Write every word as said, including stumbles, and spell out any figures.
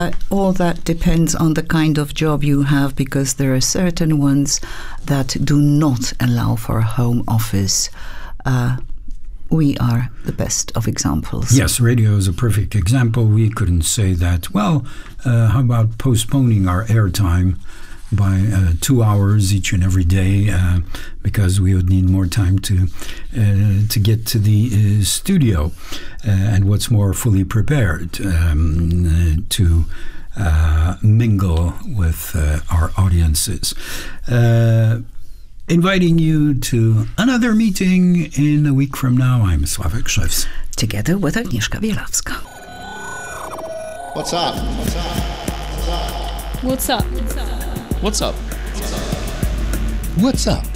Uh, all that depends on the kind of job you have, because there are certain ones that do not allow for a home office. Uh, we are the best of examples. Yes, radio is a perfect example. We couldn't say that, well, uh, how about postponing our airtime by uh, two hours each and every day, uh, because we would need more time to uh, to get to the uh, studio, uh, and what's more, fully prepared um, uh, to uh, mingle with uh, our audiences. Uh, inviting you to another meeting in a week from now. I'm Sławek Szewc. Together with Agnieszka Bielawska. What's up? What's up? What's up? What's up? What's up? What's up?